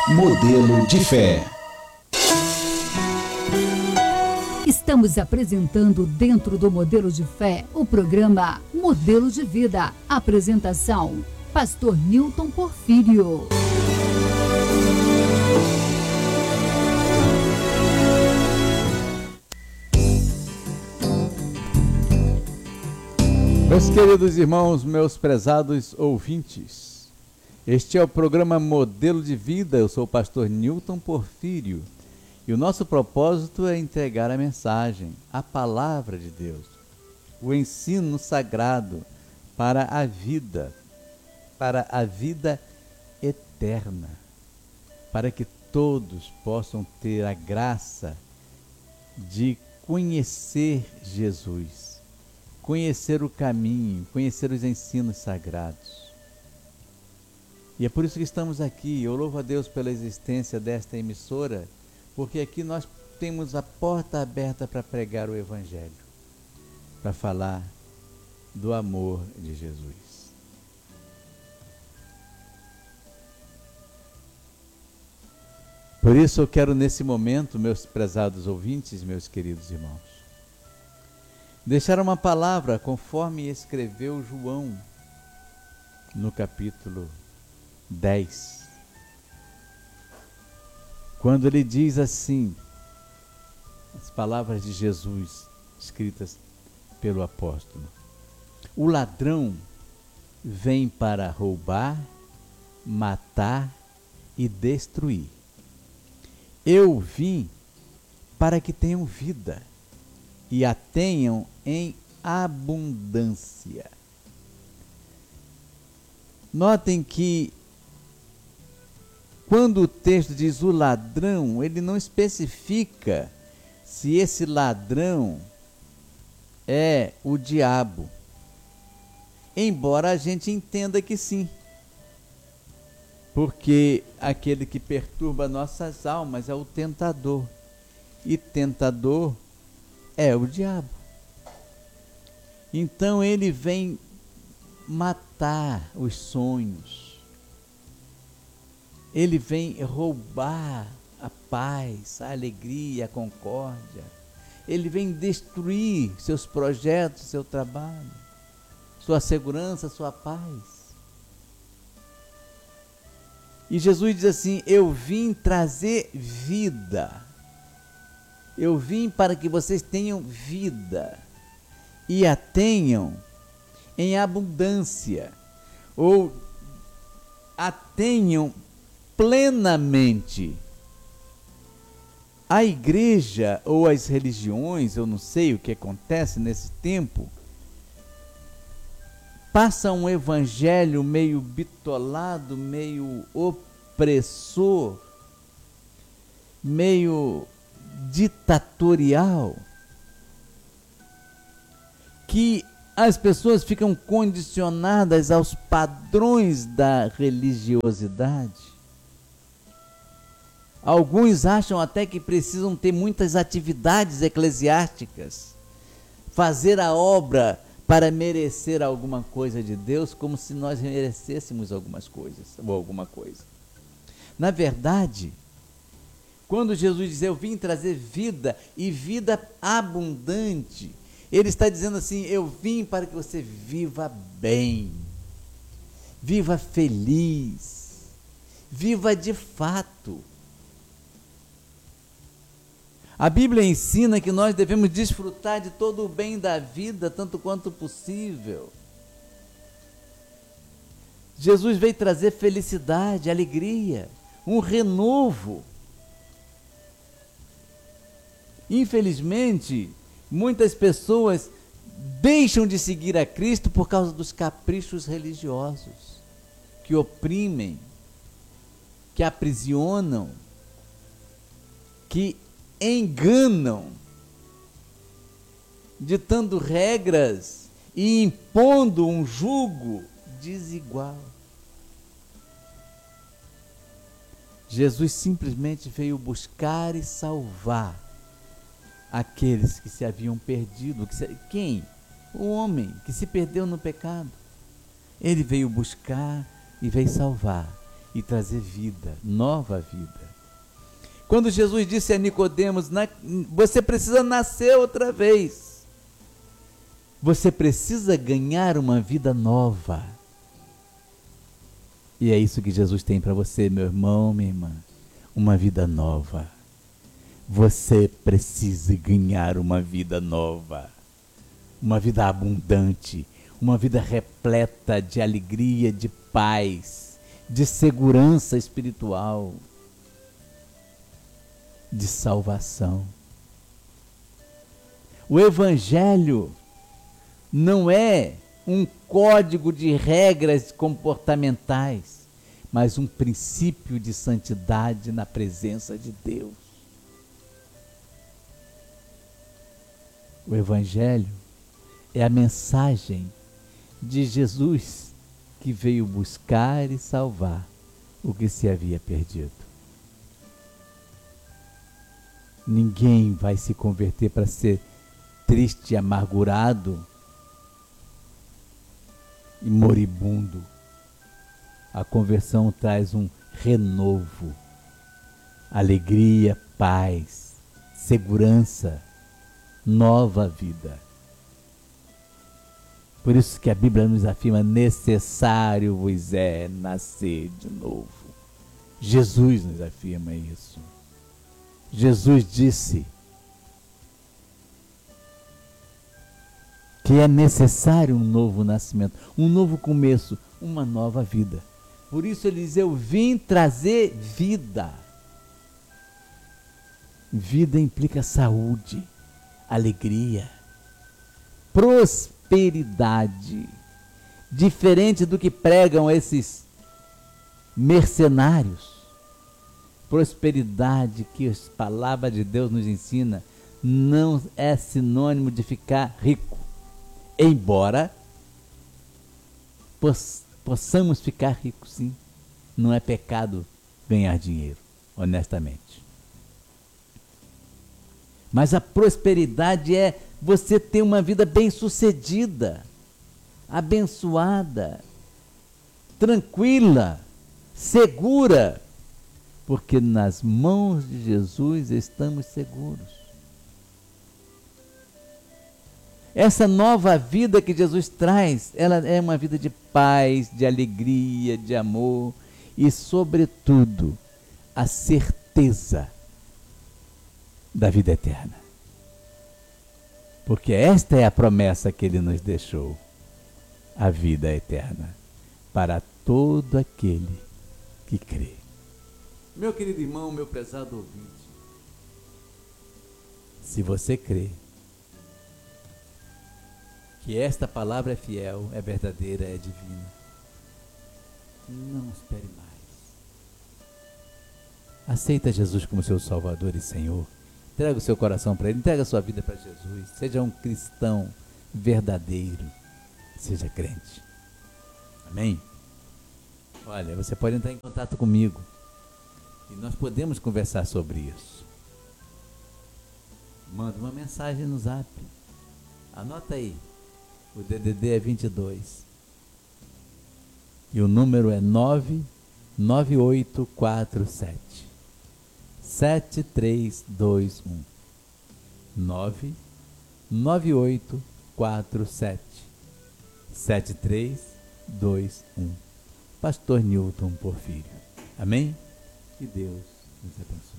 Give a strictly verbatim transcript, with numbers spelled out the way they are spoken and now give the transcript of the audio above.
Modelo de Fé. Estamos apresentando dentro do Modelo de Fé o programa Modelo de Vida. Apresentação: Pastor Newton Porfírio. Meus queridos irmãos, meus prezados ouvintes, este é o programa Modelo de Vida. Eu sou o pastor Newton Porfírio e o nosso propósito é entregar a mensagem, a palavra de Deus, o ensino sagrado para a vida, para a vida eterna, para que todos possam ter a graça de conhecer Jesus, conhecer o caminho, conhecer os ensinos sagrados. E é por isso que estamos aqui. Eu louvo a Deus pela existência desta emissora, porque aqui nós temos a porta aberta para pregar o Evangelho, para falar do amor de Jesus. Por isso eu quero nesse momento, meus prezados ouvintes, meus queridos irmãos, deixar uma palavra conforme escreveu João no capítulo dez, quando ele diz assim, as palavras de Jesus escritas pelo apóstolo: o ladrão vem para roubar, matar e destruir. Eu vim para que tenham vida e a tenham em abundância. Notem que quando o texto diz o ladrão, ele não especifica se esse ladrão é o diabo, embora a gente entenda que sim, porque aquele que perturba nossas almas é o tentador, e tentador é o diabo. Então ele vem matar os sonhos, ele vem roubar a paz, a alegria, a concórdia, ele vem destruir seus projetos, seu trabalho, sua segurança, sua paz. E Jesus diz assim: eu vim trazer vida, eu vim para que vocês tenham vida e a tenham em abundância, ou a tenham plenamente. A igreja ou as religiões, eu não sei o que acontece nesse tempo, passa um evangelho meio bitolado, meio opressor, meio ditatorial, que as pessoas ficam condicionadas aos padrões da religiosidade. Alguns acham até que precisam ter muitas atividades eclesiásticas, fazer a obra para merecer alguma coisa de Deus, como se nós merecêssemos algumas coisas, ou alguma coisa. Na verdade, quando Jesus diz: eu vim trazer vida e vida abundante, ele está dizendo assim: eu vim para que você viva bem, viva feliz, viva de fato. A Bíblia ensina que nós devemos desfrutar de todo o bem da vida, tanto quanto possível. Jesus veio trazer felicidade, alegria, um renovo. Infelizmente, muitas pessoas deixam de seguir a Cristo por causa dos caprichos religiosos, que oprimem, que aprisionam, que enganam, ditando regras e impondo um jugo desigual. Jesus simplesmente veio buscar e salvar aqueles que se haviam perdido. Que se, quem? O homem que se perdeu no pecado. Ele veio buscar e veio salvar. e trazer vida, nova vida. Quando Jesus disse a Nicodemos, você precisa nascer outra vez. Você precisa ganhar uma vida nova. E é isso que Jesus tem para você, meu irmão, minha irmã. Uma vida nova. Você precisa ganhar uma vida nova. Uma vida abundante. Uma vida repleta de alegria, de paz, de segurança espiritual, de salvação. O Evangelho não é um código de regras comportamentais, mas um princípio de santidade na presença de Deus. O Evangelho é a mensagem de Jesus que veio buscar e salvar o que se havia perdido. Ninguém vai se converter para ser triste, amargurado e moribundo. A conversão traz um renovo, alegria, paz, segurança, nova vida. Por isso que a Bíblia nos afirma: necessário vos é nascer de novo. Jesus nos afirma isso. Jesus disse que é necessário um novo nascimento, um novo começo, uma nova vida. Por isso ele diz: eu vim trazer vida. Vida implica saúde, alegria, prosperidade. Diferente do que pregam esses mercenários. Prosperidade, que a palavra de Deus nos ensina, não é sinônimo de ficar rico. Embora poss- possamos ficar ricos, sim. Não é pecado ganhar dinheiro, honestamente. Mas a prosperidade é você ter uma vida bem-sucedida, abençoada, tranquila, segura, porque nas mãos de Jesus estamos seguros. Essa nova vida que Jesus traz, ela é uma vida de paz, de alegria, de amor e, sobretudo, a certeza da vida eterna. Porque esta é a promessa que Ele nos deixou, a vida eterna, para todo aquele que crê. Meu querido irmão, meu prezado ouvinte, se você crê que esta palavra é fiel, é verdadeira, é divina, não espere mais. Aceita Jesus como seu Salvador e Senhor. Entrega o seu coração para Ele, entrega a sua vida para Jesus. Seja um cristão verdadeiro, seja crente. Amém? Olha, você pode entrar em contato comigo e nós podemos conversar sobre isso. Manda uma mensagem no Zap. Anota aí. O D D D é vinte e dois. E o número é nove nove oito quatro sete sete três dois um. nove nove oito quatro sete sete três dois um. Pastor Newton Porfírio. Amém? Que Deus nos abençoe.